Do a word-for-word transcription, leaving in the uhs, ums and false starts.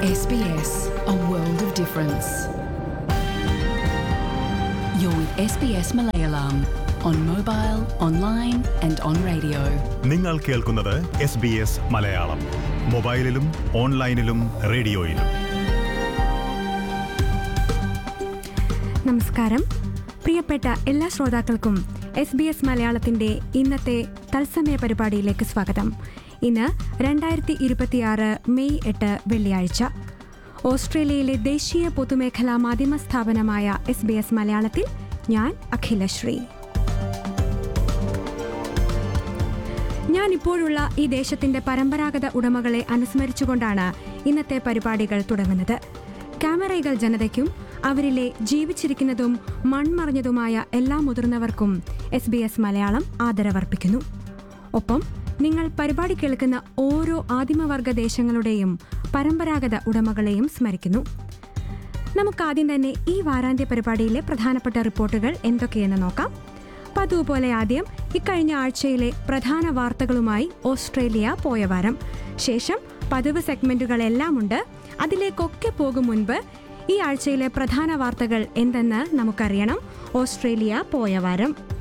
S B S, a world of difference. You're with S B S Malayalam on mobile, online and on radio. നിങ്ങൾ കേൾക്കുന്നത് S B S Malayalam മൊബൈലിലും ഓൺലൈനിലും റേഡിയോയിലും. നമസ്കാരം, പ്രിയപ്പെട്ട എല്ലാ ശ്രോതാക്കൾക്കും S B S മലയാളത്തിൻ്റെ ഇന്നത്തെ തത്സമയ പരിപാടിയിലേക്ക് സ്വാഗതം. ഇന്ന് രണ്ടായിരത്തി ഇരുപത്തിയാറ് മെയ് എട്ട് വെള്ളിയാഴ്ച. ഓസ്ട്രേലിയയിലെ ദേശീയ പൊതുമേഖലാ മാധ്യമ സ്ഥാപനമായ എസ് ബി എസ് മലയാളത്തിൽ ഞാൻ അഖിലശ്രീ. ഞാൻ ഇപ്പോഴുള്ള ഈ ദേശത്തിൻ്റെ പരമ്പരാഗത ഉടമകളെ അനുസ്മരിച്ചുകൊണ്ടാണ് ഇന്നത്തെ പരിപാടികൾ തുടങ്ങുന്നത്. ക്യാമറകൾ ജനതയ്ക്കും അവരിലെ ജീവിച്ചിരിക്കുന്നതും മൺമറഞ്ഞതുമായ എല്ലാ മുതിർന്നവർക്കും എസ് ബി എസ് മലയാളം ആദരവർപ്പിക്കുന്നു. ഒപ്പം നിങ്ങൾ പരിപാടി കേൾക്കുന്ന ഓരോ ആദിമവർഗ ദേശങ്ങളുടെയും പരമ്പരാഗത ഉടമകളെയും സ്മരിക്കുന്നു. നമുക്കാദ്യം തന്നെ ഈ വാരാന്ത്യ പരിപാടിയിലെ പ്രധാനപ്പെട്ട റിപ്പോർട്ടുകൾ എന്തൊക്കെയെന്ന് നോക്കാം. പതിവ് പോലെ ആദ്യം ഇക്കഴിഞ്ഞ ആഴ്ചയിലെ പ്രധാന വാർത്തകളുമായി ഓസ്ട്രേലിയ പോയ വാരം. ശേഷം പതിവ് സെഗ്മെന്റുകളെല്ലാം ഉണ്ട്. അതിലേക്കൊക്കെ പോകും മുൻപ് ഈ ആഴ്ചയിലെ പ്രധാന വാർത്തകൾ എന്തെന്ന് നമുക്കറിയണം. ഓസ്ട്രേലിയ പോയ വാരം.